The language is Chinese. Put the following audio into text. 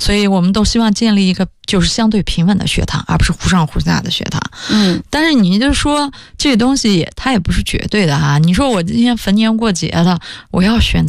所以我们都希望建立一个就是相对平稳的血糖，而不是忽上忽下的血糖。但是你就说这个东西它也不是绝对的哈。你说我今天逢年过节了，我要选